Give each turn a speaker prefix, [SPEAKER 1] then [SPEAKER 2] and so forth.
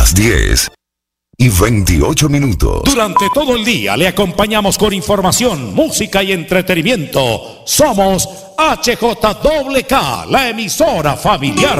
[SPEAKER 1] las 10:28.
[SPEAKER 2] Durante todo el día le acompañamos con información, música y entretenimiento. Somos HJWK, la emisora familiar.